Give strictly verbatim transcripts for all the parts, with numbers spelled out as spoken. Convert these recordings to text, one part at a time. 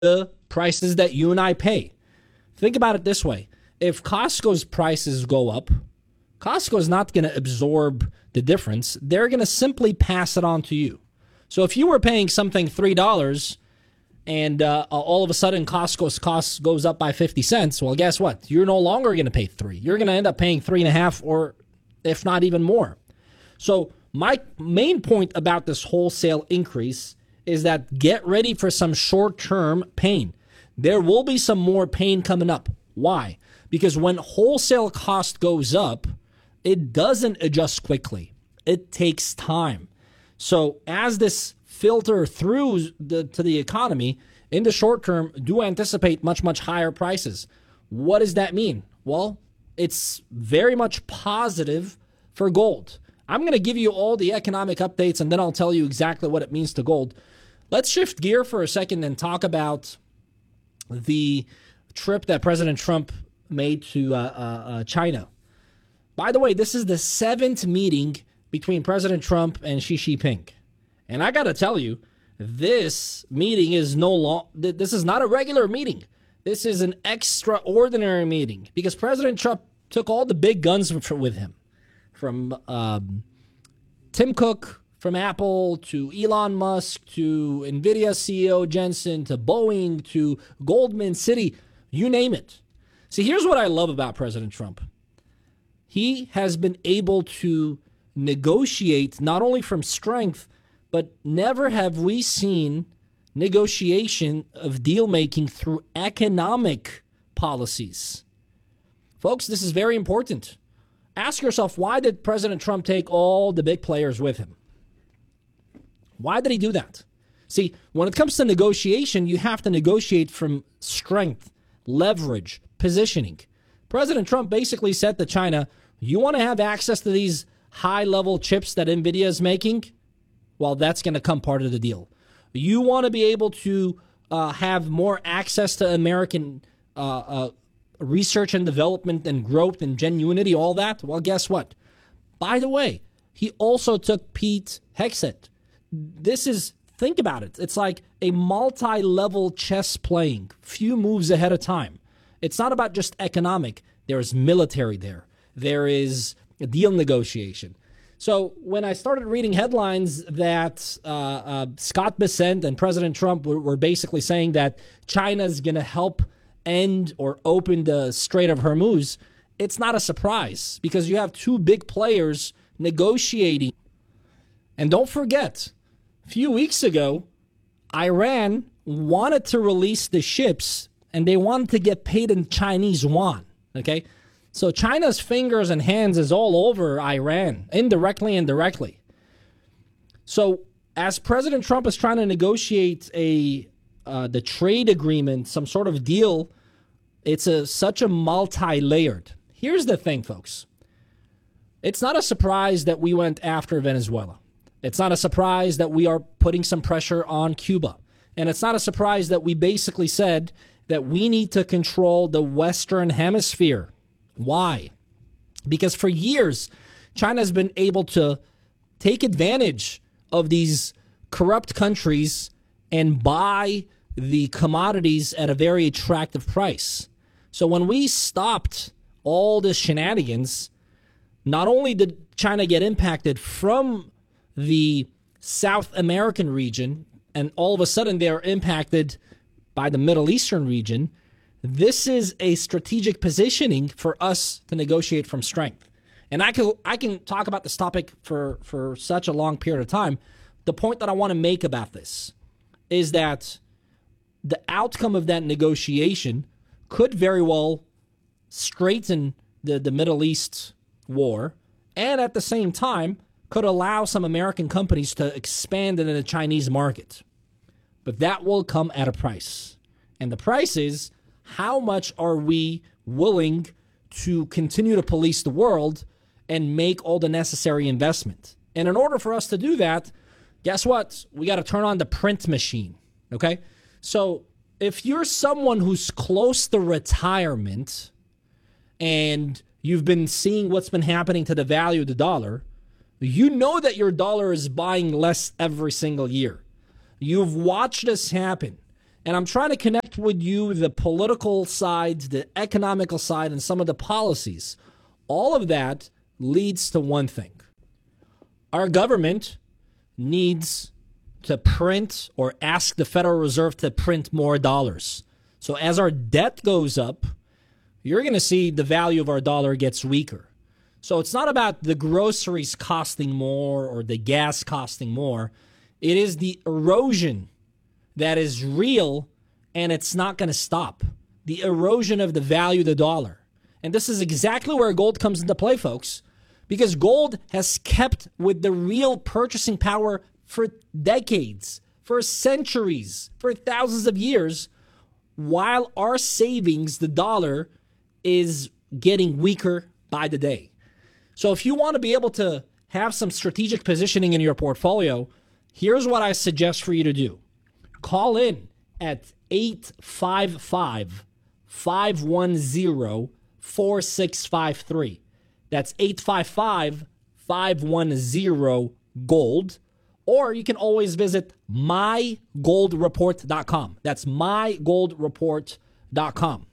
the prices that you and I pay. Think about it this way. If Costco's prices go up, Costco is not going to absorb the difference. They're going to simply pass it on to you. So if you were paying something three dollars and uh, all of a sudden Costco's cost goes up by fifty cents, well, guess what? You're no longer going to pay three. You're going to end up paying three and a half, or if not even more. So my main point about this wholesale increase is that get ready for some short-term pain. There will be some more pain coming up. Why? Because when wholesale cost goes up, it doesn't adjust quickly. It takes time. So as this filter through the, to the economy, in the short term, do anticipate much, much higher prices. What does that mean? Well, it's very much positive for gold. I'm going to give you all the economic updates, and then I'll tell you exactly what it means to gold. Let's shift gear for a second and talk about the trip that President Trump made to uh, uh, uh, China. By the way, this is the seventh meeting between President Trump and Xi Jinping. And I got to tell you, this meeting is no long, this is not a regular meeting. This is an extraordinary meeting because President Trump took all the big guns with him, from um, Tim Cook from Apple to Elon Musk to NVIDIA C E O Jensen to Boeing to Goldman City, you name it. See, here's what I love about President Trump. He has been able to negotiate not only from strength, but never have we seen negotiation of deal making through economic policies. Folks, this is very important. Ask yourself, why did President Trump take all the big players with him? Why did he do that? See, when it comes to negotiation, you have to negotiate from strength, leverage, positioning. President Trump basically said to China, you want to have access to these high-level chips that NVIDIA is making? Well, that's going to come part of the deal. You want to be able to uh, have more access to American uh, uh, research and development and growth and genuinity, all that? Well, guess what? By the way, he also took Pete Hegseth. This is, think about it. It's like a multi-level chess playing, few moves ahead of time. It's not about just economic. There is military there. There is a deal negotiation. So when I started reading headlines that uh, uh, Scott Bessent and President Trump were, were basically saying that China's going to help end or open the Strait of Hormuz, it's not a surprise because you have two big players negotiating. And don't forget, a few weeks ago, Iran wanted to release the ships and they wanted to get paid in Chinese yuan, okay? So China's fingers and hands is all over Iran, indirectly and directly. So as President Trump is trying to negotiate a uh, the trade agreement, some sort of deal, it's a such a multi-layered. Here's the thing, folks. It's not a surprise that we went after Venezuela. It's not a surprise that we are putting some pressure on Cuba. And it's not a surprise that we basically said that we need to control the Western Hemisphere. Why? Because for years, China has been able to take advantage of these corrupt countries and buy the commodities at a very attractive price. So when we stopped all this shenanigans, not only did China get impacted from the South American region, and all of a sudden they are impacted by the Middle Eastern region, this is a strategic positioning for us to negotiate from strength. And I can I can talk about this topic for, for such a long period of time. The point that I want to make about this is that the outcome of that negotiation could very well straighten the, the Middle East war, and at the same time could allow some American companies to expand into the Chinese market. But that will come at a price. And the price is, how much are we willing to continue to police the world and make all the necessary investment? And in order for us to do that, guess what? We got to turn on the print machine, okay? So if you're someone who's close to retirement and you've been seeing what's been happening to the value of the dollar, you know that your dollar is buying less every single year. You've watched this happen. And I'm trying to connect with you the political side, the economical side, and some of the policies. All of that leads to one thing. Our government needs to print or ask the Federal Reserve to print more dollars. So as our debt goes up, you're going to see the value of our dollar gets weaker. So it's not about the groceries costing more or the gas costing more. It is the erosion that is real, and it's not going to stop. The erosion of the value of the dollar. And this is exactly where gold comes into play, folks, because gold has kept with the real purchasing power for decades, for centuries, for thousands of years, while our savings, the dollar, is getting weaker by the day. So if you want to be able to have some strategic positioning in your portfolio, here's what I suggest for you to do. Call in at eight five five, five one zero, four six five three. That's eight five five, five one zero, GOLD. Or you can always visit my gold report dot com. That's my gold report dot com.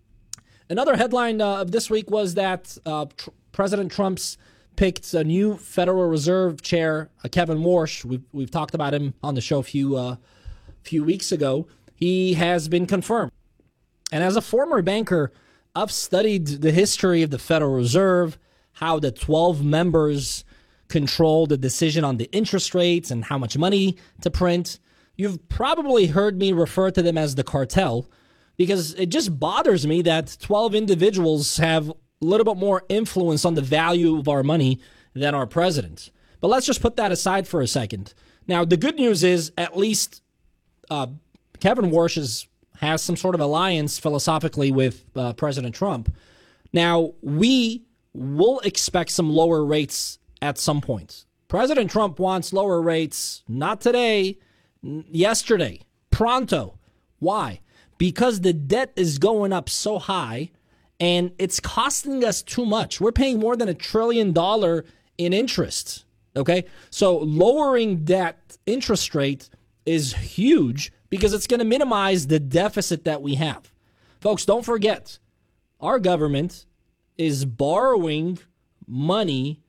Another headline uh, of this week was that uh, tr- President Trump's picked a new Federal Reserve chair, uh, Kevin Warsh. We've, we've talked about him on the show a few, uh, few weeks ago. He has been confirmed. And as a former banker, I've studied the history of the Federal Reserve, how the twelve members control the decision on the interest rates and how much money to print. You've probably heard me refer to them as the cartel, because it just bothers me that twelve individuals have a little bit more influence on the value of our money than our president. But let's just put that aside for a second. Now, the good news is at least uh, Kevin Warsh is, has some sort of alliance philosophically with uh, President Trump. Now, we will expect some lower rates at some point. President Trump wants lower rates, not today, n- yesterday, pronto. Why? Because the debt is going up so high and it's costing us too much. We're paying more than a trillion dollar in interest. Okay. So lowering that interest rate is huge because it's going to minimize the deficit that we have. Folks, don't forget, our government is borrowing money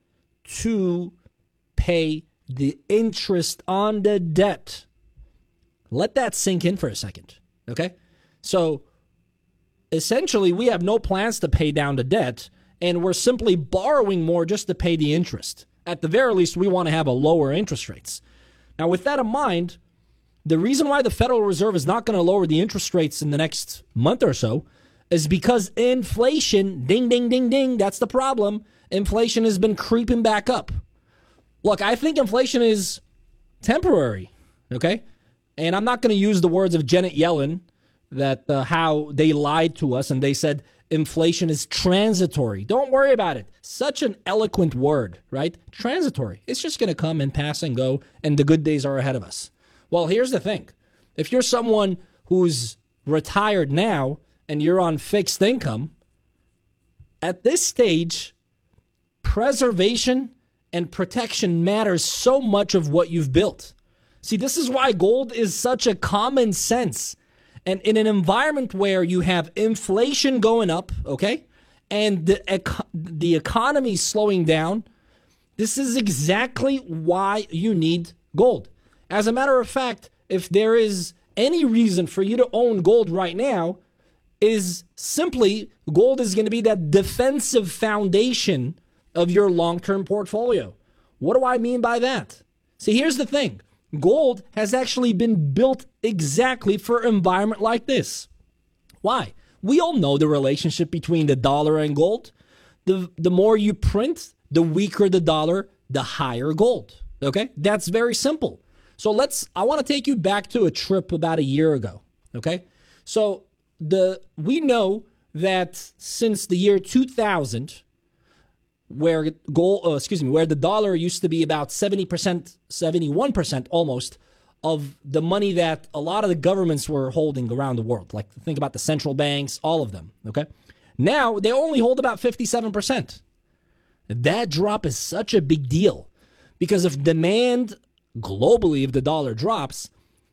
to pay the interest on the debt. Let that sink in for a second. Okay. So essentially, we have no plans to pay down the debt, and we're simply borrowing more just to pay the interest. At the very least, we want to have a lower interest rates. Now, with that in mind, the reason why the Federal Reserve is not going to lower the interest rates in the next month or so is because inflation, ding, ding, ding, ding, that's the problem. Inflation has been creeping back up. Look, I think inflation is temporary, okay? And I'm not going to use the words of Janet Yellen, that uh, how they lied to us and they said inflation is transitory. Don't worry about it. Such an eloquent word, right? Transitory. It's just going to come and pass and go, and the good days are ahead of us. Well, here's the thing. If you're someone who's retired now and you're on fixed income, at this stage, preservation and protection matters so much of what you've built. See, this is why gold is such a common sense. And in an environment where you have inflation going up, okay, and the, ec- the economy slowing down, this is exactly why you need gold. As a matter of fact, if there is any reason for you to own gold right now, is simply gold is going to be that defensive foundation of your long-term portfolio. What do I mean by that? See, here's the thing. Gold has actually been built exactly for an environment like this. Why? We all know the relationship between the dollar and gold. The, the more you print, the weaker the dollar, the higher gold. Okay? That's very simple. So let's, I want to take you back to a trip about a year ago. Okay? So the, we know that since the year two thousand, where gold, uh, excuse me, where the dollar used to be about seventy percent, seventy-one percent almost of the money that a lot of the governments were holding around the world. Like think about the central banks, all of them, okay? Now they only hold about fifty-seven percent. That drop is such a big deal because if demand globally of the dollar drops,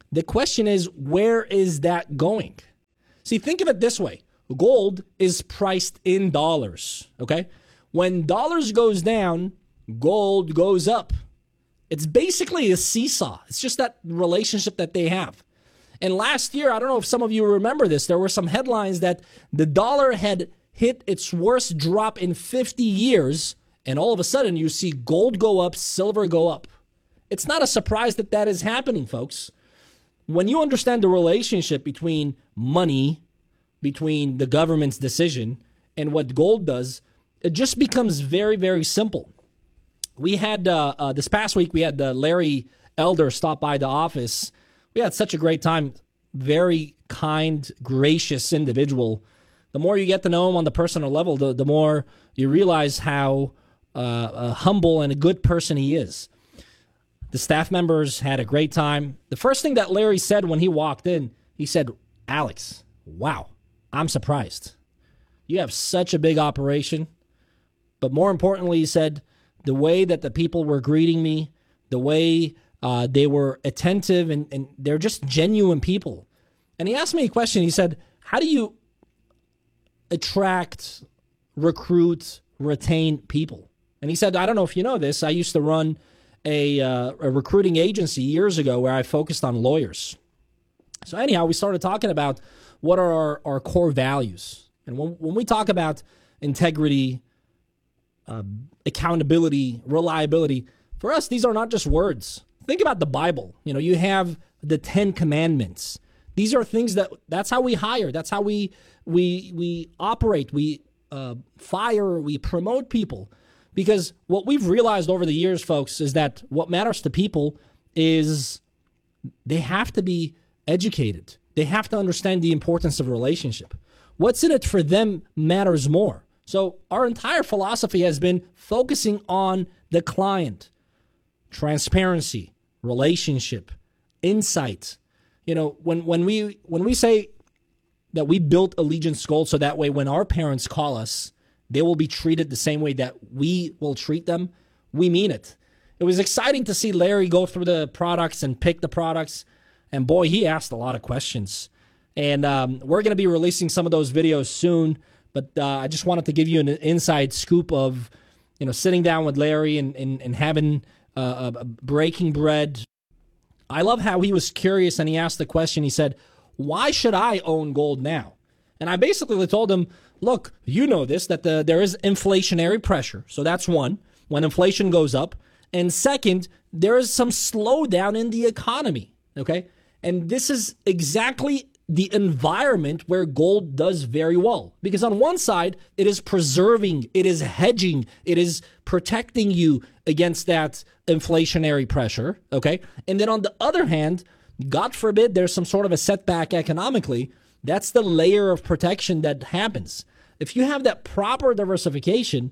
The question is, where is that going? See, think of it this way. Gold is priced in dollars, okay? When dollars goes down, gold goes up. It's basically a seesaw. It's just that relationship that they have. And last year, I don't know if some of you remember this, there were some headlines that the dollar had hit its worst drop in fifty years, and all of a sudden you see gold go up, silver go up. It's not a surprise that that is happening, folks. When you understand the relationship between money, between the government's decision, and what gold does, it just becomes very, very simple. We had, uh, uh, this past week, we had uh, Larry Elder stop by the office. We had such a great time. Very kind, gracious individual. The more you get to know him on the personal level, the, the more you realize how uh, uh, humble and a good person he is. The staff members had a great time. The first thing that Larry said when he walked in, he said, "Alex, wow, I'm surprised. You have such a big operation." But more importantly, he said, the way that the people were greeting me, the way uh, they were attentive, and, and they're just genuine people. And he asked me a question. He said, how do you attract, recruit, retain people? And he said, I don't know if you know this, I used to run a, uh, a recruiting agency years ago where I focused on lawyers. So anyhow, we started talking about what are our, our core values. And when, when we talk about integrity, uh, accountability, reliability, for us, these are not just words. Think about the Bible. You know, you have the Ten Commandments. These are things that, that's how we hire. That's how we, we, we operate. We uh, fire, we promote people. Because what we've realized over the years, folks, is that what matters to people is they have to be educated. They have to understand the importance of relationship. What's in it for them matters more. So our entire philosophy has been focusing on the client, transparency, relationship, insight. You know, when, when we when we say that we built Allegiance Gold so that way when our parents call us, they will be treated the same way that we will treat them, we mean it. It was exciting to see Larry go through the products and pick the products. And boy, he asked a lot of questions. And um, we're going to be releasing some of those videos soon. But uh, I just wanted to give you an inside scoop of, you know, sitting down with Larry and, and, and having uh, a breaking bread. I love how he was curious and he asked the question. He said, why should I own gold now? And I basically told him, look, you know this, that the, there is inflationary pressure. So that's one, when inflation goes up. And second, there is some slowdown in the economy, okay? And this is exactly the environment where gold does very well. Because on one side, it is preserving, it is hedging, it is protecting you against that inflationary pressure, okay? And then on the other hand, God forbid there's some sort of a setback economically, that's the layer of protection that happens. If you have that proper diversification,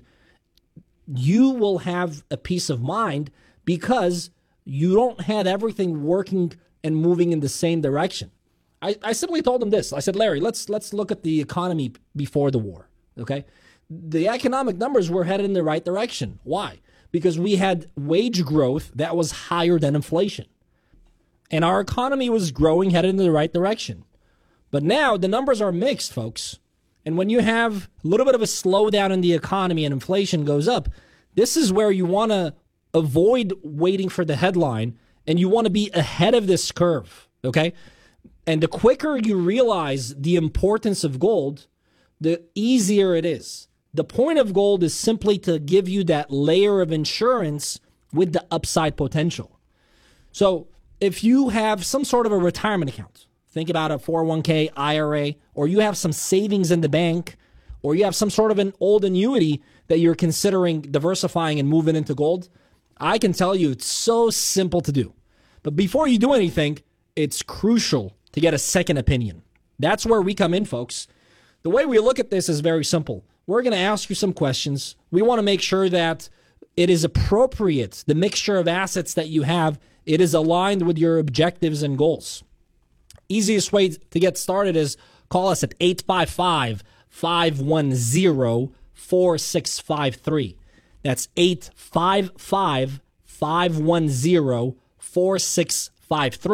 you will have a peace of mind because you don't have everything working and moving in the same direction. I, I simply told him this. I said, Larry, let's let's look at the economy before the war, okay? The economic numbers were headed in the right direction. Why? Because we had wage growth that was higher than inflation. And our economy was growing, headed in the right direction. But now the numbers are mixed, folks. And when you have a little bit of a slowdown in the economy and inflation goes up, this is where you want to avoid waiting for the headline and you want to be ahead of this curve, okay? And the quicker you realize the importance of gold, the easier it is. The point of gold is simply to give you that layer of insurance with the upside potential. So if you have some sort of a retirement account, think about a four oh one k, I R A, or you have some savings in the bank, or you have some sort of an old annuity that you're considering diversifying and moving into gold, I can tell you it's so simple to do. But before you do anything, it's crucial to get a second opinion. That's where we come in, folks. The way we look at this is very simple. We're going to ask you some questions. We want to make sure that it is appropriate, the mixture of assets that you have, it is aligned with your objectives and goals. Easiest way to get started is call us at eight five five, five one zero, four six five three. That's eight five five, five one zero, four six five three.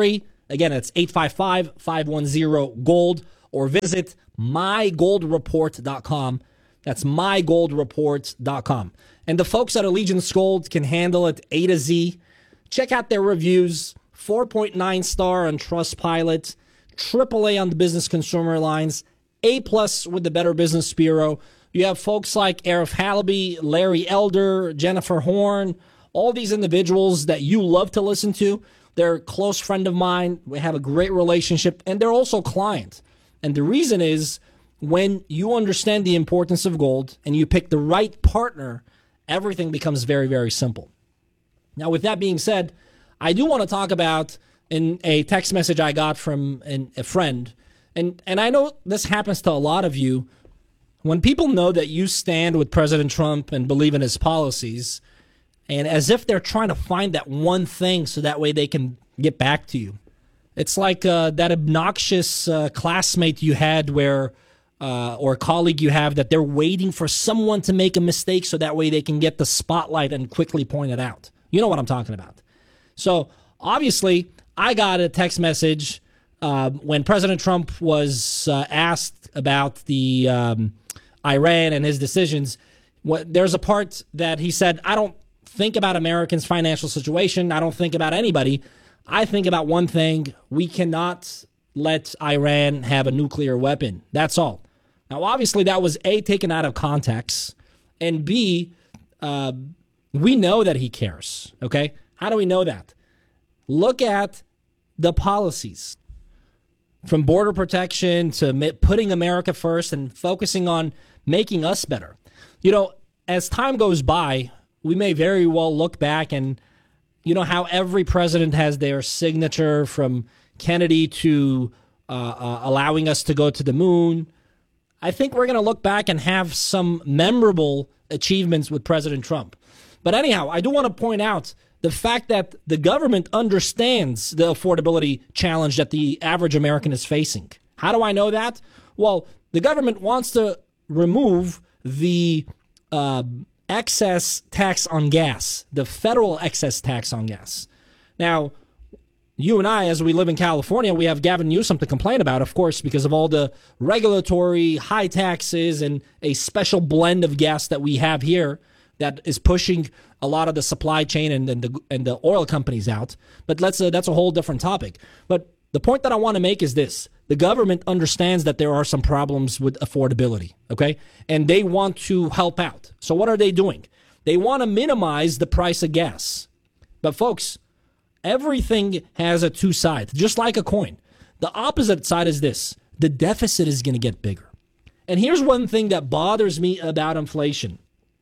Again, it's eight five five, five one zero, GOLD, or visit my gold report dot com. That's my gold report dot com. And the folks at Allegiance Gold can handle it A to Z. Check out their reviews. four point nine star on Trustpilot, triple A on the Business Consumer Lines, A plus with the Better Business Bureau. You have folks like Arif Halaby, Larry Elder, Jennifer Horn, all these individuals that you love to listen to. They're a close friend of mine. We have a great relationship, and they're also clients. And the reason is, when you understand the importance of gold and you pick the right partner, everything becomes very, very simple. Now, with that being said, I do want to talk about in a text message I got from an, a friend, and, and I know this happens to a lot of you. When people know that you stand with President Trump and believe in his policies, and as if they're trying to find that one thing so that way they can get back to you. It's like uh, that obnoxious uh, classmate you had where, uh, or colleague you have, that they're waiting for someone to make a mistake so that way they can get the spotlight and quickly point it out. You know what I'm talking about. So obviously, I got a text message uh, when President Trump was uh, asked about the um, Iran and his decisions. What, there's a part that he said, I don't think about Americans' financial situation. I don't think about anybody. I think about one thing. We cannot let Iran have a nuclear weapon. That's all. Now, obviously, that was A, taken out of context, and B, uh, we know that he cares, okay? How do we know that? Look at the policies. From border protection to putting America first and focusing on making us better. You know, as time goes by, we may very well look back and, you know, how every president has their signature, from Kennedy to uh, uh, allowing us to go to the moon. I think we're going to look back and have some memorable achievements with President Trump. But anyhow, I do want to point out the fact that the government understands the affordability challenge that the average American is facing. How do I know that? Well, the government wants to remove the uh, excess tax on gas, the federal excess tax on gas. Now, you and I, as we live in California, we have Gavin Newsom to complain about, of course, because of all the regulatory high taxes and a special blend of gas that we have here that is pushing a lot of the supply chain and, and the and the oil companies out. But let's uh, that's a whole different topic. But the point that I want to make is this. The government understands that there are some problems with affordability, okay? And they want to help out. So what are they doing? They want to minimize the price of gas. But folks, everything has a two sides, just like a coin. The opposite side is this. The deficit is going to get bigger. And here's one thing that bothers me about inflation.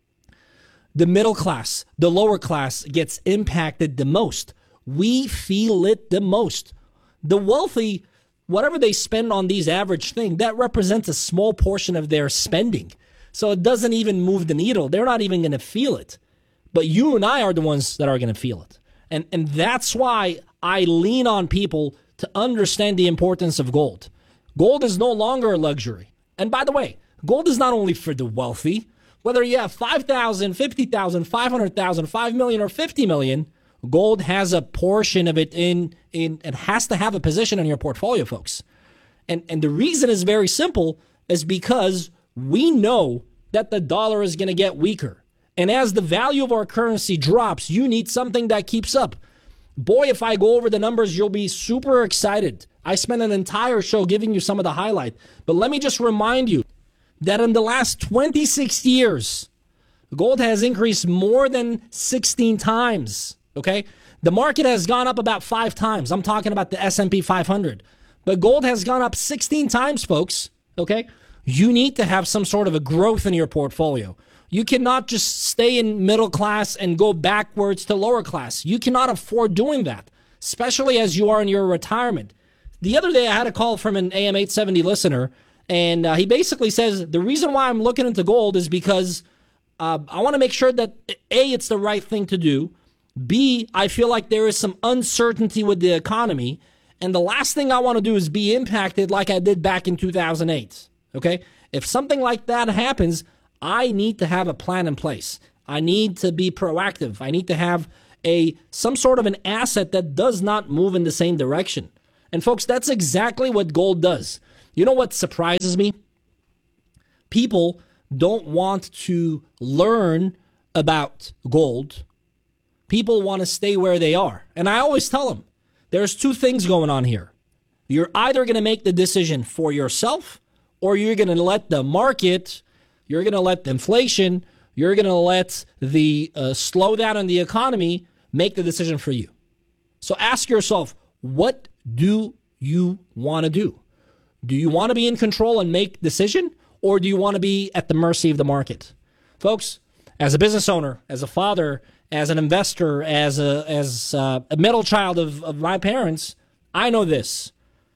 The middle class, the lower class gets impacted the most. We feel it the most. The wealthy, whatever they spend on these average things, that represents a small portion of their spending. So it doesn't even move the needle. They're not even going to feel it. But you and I are the ones that are going to feel it. And, and that's why I lean on people to understand the importance of gold. Gold is no longer a luxury. And by the way, gold is not only for the wealthy. Whether you have five thousand, fifty thousand, five hundred thousand, five million, or fifty million, gold has a portion of it in, in and has to have a position in your portfolio, folks. And, and the reason is very simple, is because we know that the dollar is going to get weaker. And as the value of our currency drops, you need something that keeps up. Boy, if I go over the numbers, you'll be super excited. I spent an entire show giving you some of the highlight. But let me just remind you that in the last twenty-six years, gold has increased more than sixteen times, okay? The market has gone up about five times. I'm talking about the S and P five hundred. But gold has gone up sixteen times, folks, okay? You need to have some sort of a growth in your portfolio. You cannot just stay in middle class and go backwards to lower class. You cannot afford doing that, especially as you are in your retirement. The other day, I had a call from an A M eight seventy listener, and uh, he basically says, the reason why I'm looking into gold is because uh, I want to make sure that, A, it's the right thing to do. B, I feel like there is some uncertainty with the economy. And the last thing I want to do is be impacted like I did back in two thousand eight. Okay? If something like that happens, I need to have a plan in place. I need to be proactive. I need to have a some sort of an asset that does not move in the same direction. And folks, that's exactly what gold does. You know what surprises me? People don't want to learn about gold. People want to stay where they are. And I always tell them, there's two things going on here. You're either going to make the decision for yourself, or you're going to let the market, you're going to let the inflation, you're going to let the uh, slowdown in the economy make the decision for you. So ask yourself, what do you want to do? Do you want to be in control and make decision, or do you want to be at the mercy of the market? Folks, as a business owner, as a father, as an investor, as a as a, a middle child of, of my parents, I know this.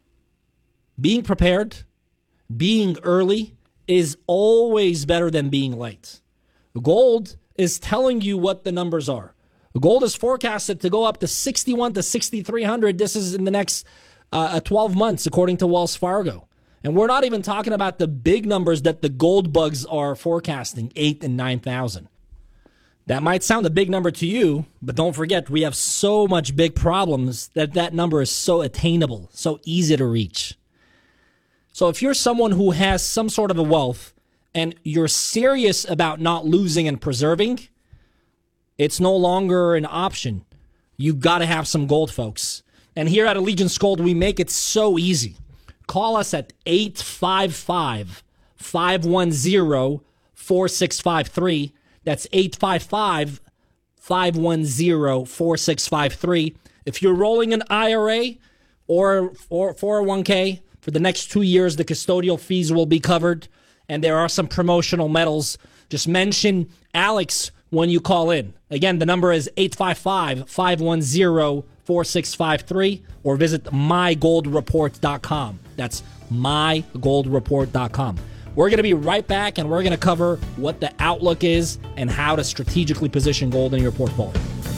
Being prepared, being early is always better than being late. Gold is telling you what the numbers are. Gold is forecasted to go up to sixty-one to sixty-three hundred. This is in the next uh, twelve months, according to Wells Fargo. And we're not even talking about the big numbers that the gold bugs are forecasting, eight and nine thousand. That might sound a big number to you, but don't forget, we have so much big problems that that number is so attainable, so easy to reach. So if you're someone who has some sort of a wealth and you're serious about not losing and preserving, it's no longer an option. You got to have some gold, folks. And here at Allegiance Gold, we make it so easy. Call us at eight five five, five one zero, four six five three. That's eight five five, five one zero, four six five three. If you're rolling an I R A or, or four oh one k, for the next two years, the custodial fees will be covered, and there are some promotional metals. Just mention Alex when you call in. Again, the number is eight five five, five one zero, four six five three, or visit my gold report dot com. That's my gold report dot com. We're going to be right back, and we're going to cover what the outlook is and how to strategically position gold in your portfolio.